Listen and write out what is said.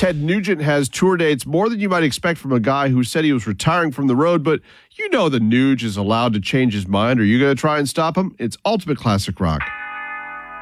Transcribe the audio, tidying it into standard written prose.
Ted Nugent has tour dates, more than you might expect from a guy who said he was retiring from the road, but you know the Nuge is allowed to change his mind. Are you going to try and stop him? It's Ultimate Classic Rock.